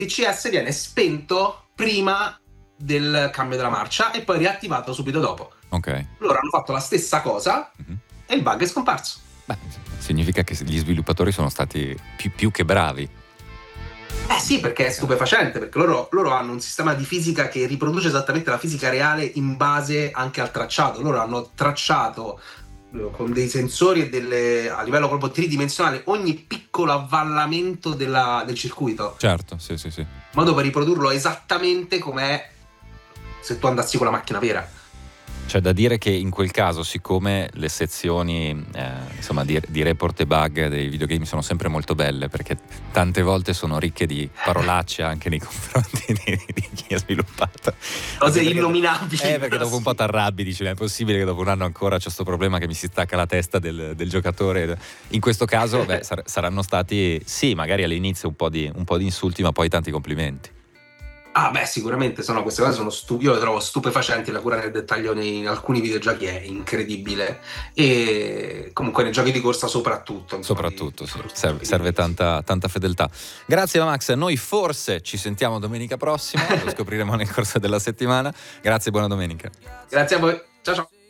DCS viene spento prima del cambio della marcia e poi riattivato subito dopo. Ok. Loro hanno fatto la stessa cosa e il bug è scomparso. Beh, significa che gli sviluppatori sono stati più che bravi. Sì, perché è stupefacente, perché loro hanno un sistema di fisica che riproduce esattamente la fisica reale in base anche al tracciato. Loro hanno tracciato con dei sensori e a livello proprio tridimensionale ogni piccolo avvallamento del circuito. Certo, sì. In modo per riprodurlo esattamente com'è se tu andassi con la macchina vera. C'è da dire che in quel caso, siccome le sezioni di report e bug dei videogame sono sempre molto belle, perché tante volte sono ricche di parolacce anche nei confronti di chi ha sviluppato. Cose innominabili. Perché dopo un po' t'arrabbi, dici, è possibile che dopo un anno ancora c'è questo problema che mi si stacca la testa del giocatore. In questo caso saranno stati, sì, magari all'inizio un po' di insulti, ma poi tanti complimenti. Sicuramente queste cose io le trovo stupefacenti, la cura nel dettaglio in alcuni videogiochi è incredibile e comunque nei giochi di corsa soprattutto sì. Serve tanta fedeltà. Grazie Max, noi forse ci sentiamo domenica prossima, lo scopriremo nel corso della settimana. Grazie, buona domenica. Grazie a voi, ciao.